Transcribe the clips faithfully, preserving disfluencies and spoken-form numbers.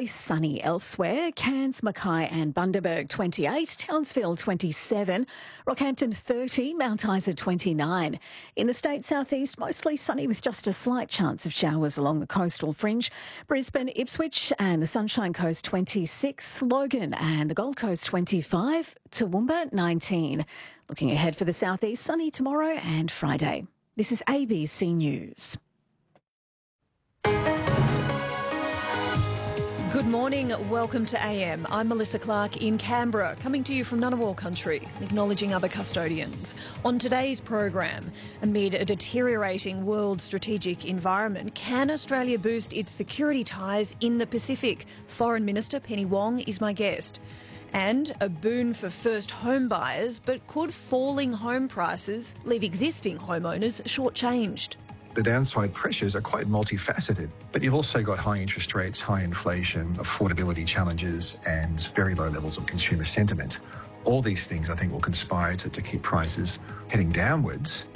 mostly sunny elsewhere. Cairns, Mackay and Bundaberg twenty-eight, Townsville twenty-seven, Rockhampton thirty, Mount Isa twenty-nine. In the state southeast, mostly sunny with just a slight chance of showers along the coastal fringe. Brisbane, Ipswich and the Sunshine Coast twenty-six, Logan and the Gold Coast twenty-five, Toowoomba nineteen. Looking ahead for the southeast, sunny tomorrow and Friday. This is A B C News. Good morning, welcome to A M. I'm Melissa Clark in Canberra, coming to you from Ngunnawal country, acknowledging other custodians. On today's program, amid a deteriorating world strategic environment, can Australia boost its security ties in the Pacific? Foreign Minister Penny Wong is my guest. And a boon for first home buyers, but could falling home prices leave existing homeowners shortchanged? The downside pressures are quite multifaceted, but you've also got high interest rates, high inflation, affordability challenges and very low levels of consumer sentiment. All these things, I think, will conspire to, to keep prices heading downwards.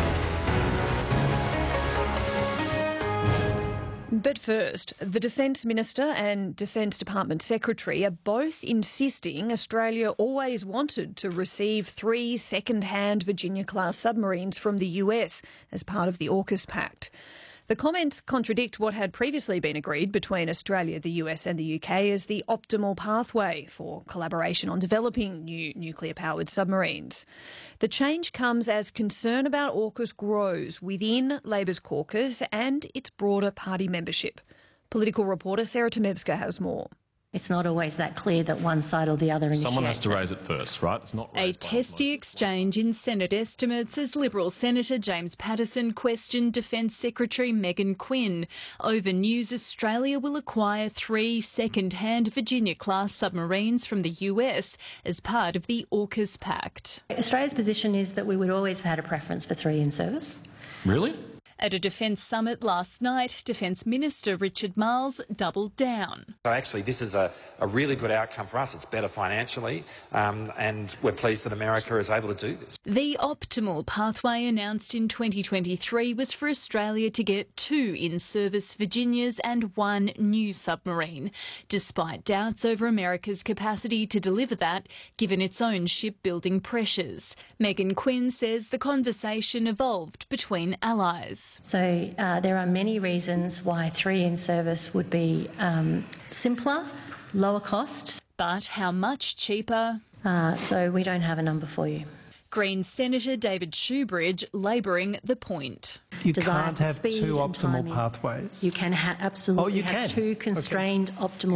But first, the Defence Minister and Defence Department Secretary are both insisting Australia always wanted to receive three second-hand Virginia-class submarines from the U S as part of the AUKUS Pact. The comments contradict what had previously been agreed between Australia, the U S and the U K as the optimal pathway for collaboration on developing new nuclear-powered submarines. The change comes as concern about AUKUS grows within Labor's caucus and its broader party membership. Political reporter Sarah Tomevska has more. It's not always that clear that one side or the other initiates. Someone has to raise it first, right? It's not a testy exchange in Senate estimates as Liberal Senator James Paterson questioned Defence Secretary Megan Quinn over news Australia will acquire three second-hand Virginia-class submarines from the U S as part of the AUKUS Pact. Australia's position is that we would always have had a preference for three in service. Really? At a defence summit last night, Defence Minister Richard Marles doubled down. So actually this is a, a really good outcome for us. It's better financially um, and we're pleased that America is able to do this. The optimal pathway announced in twenty twenty-three was for Australia to get two in-service Virginias and one new submarine, despite doubts over America's capacity to deliver that, given its own shipbuilding pressures. Megan Quinn says the conversation evolved between allies. So uh, there are many reasons why three in service would be um, simpler, lower cost. But how much cheaper? Uh, so we don't have a number for you. Greens Senator David Shoebridge labouring the point. You Desire can't for have speed two and optimal timing. pathways. You can ha- absolutely oh, you have can. two constrained okay. optimal